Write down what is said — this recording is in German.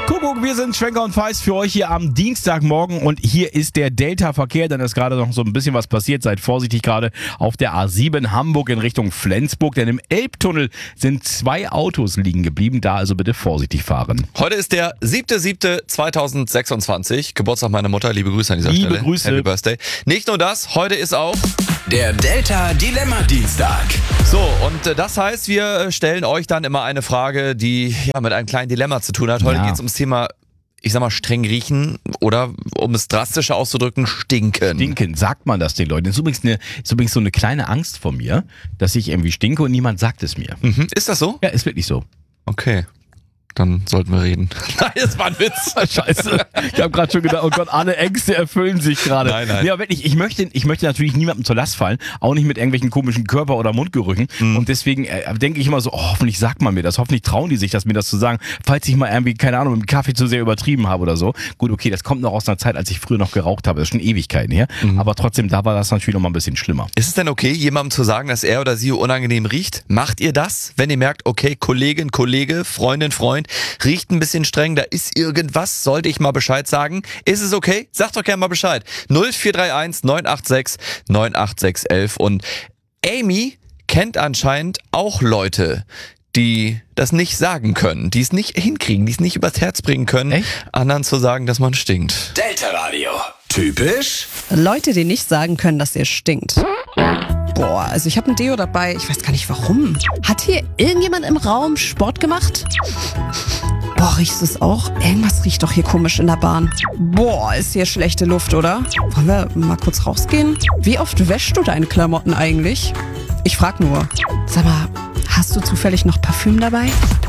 Kuckuck, wir sind Schwenker und Feist für euch hier am Dienstagmorgen und hier ist der Delta-Verkehr, denn es ist gerade noch so ein bisschen was passiert. Seid vorsichtig gerade auf der A7 Hamburg in Richtung Flensburg, denn im Elbtunnel sind 2 Autos liegen geblieben, da also bitte vorsichtig fahren. Heute ist der 7.7.2026, Geburtstag meiner Mutter, liebe Grüße an dieser Stelle. Liebe Grüße. Happy Birthday. Nicht nur das, heute ist auch... Der Delta Dilemma Dienstag. So, und das heißt, wir stellen euch dann immer eine Frage, die ja mit einem kleinen Dilemma zu tun hat. Heute geht es ums Thema, ich sag mal, streng riechen oder, um es drastischer auszudrücken, stinken. Stinken, sagt man das den Leuten. Das ist übrigens so eine kleine Angst von mir, dass ich irgendwie stinke und niemand sagt es mir. Mhm. Ist das so? Ja, ist wirklich so. Okay. Dann sollten wir reden. Nein, das war ein Witz. Scheiße. Ich habe gerade schon gedacht, oh Gott, alle Ängste erfüllen sich gerade. Nein. Nee, aber wirklich, ich möchte natürlich niemandem zur Last fallen, auch nicht mit irgendwelchen komischen Körper- oder Mundgerüchen. Und deswegen denke ich immer so, hoffentlich sagt man mir das, hoffentlich trauen die sich das, mir das zu sagen, falls ich mal irgendwie, keine Ahnung, mit dem Kaffee zu sehr übertrieben habe oder so. Gut, okay, das kommt noch aus einer Zeit, als ich früher noch geraucht habe. Das ist schon Ewigkeiten her. Aber trotzdem, da war das natürlich noch mal ein bisschen schlimmer. Ist es denn okay, jemandem zu sagen, dass er oder sie unangenehm riecht? Macht ihr das, wenn ihr merkt, okay, Kollegin, Kollege, Freundin, Freund, riecht ein bisschen streng, da ist irgendwas, sollte ich mal Bescheid sagen? Ist es okay? Sagt doch gerne mal Bescheid. 0431 986 98611. Und Amy kennt anscheinend auch Leute, die das nicht sagen können, die es nicht hinkriegen, die es nicht übers Herz bringen können, Echt? anderen zu sagen, dass man stinkt. Delta Radio. Typisch? Leute, die nicht sagen können, dass ihr stinkt. Boah, also ich habe ein Deo dabei, ich weiß gar nicht warum. Hat hier irgendjemand im Raum Sport gemacht? Boah, riechst du es auch? Irgendwas riecht doch hier komisch in der Bahn. Boah, ist hier schlechte Luft, oder? Wollen wir mal kurz rausgehen? Wie oft wäschst du deine Klamotten eigentlich? Ich frag nur. Sag mal, hast du zufällig noch Parfüm dabei?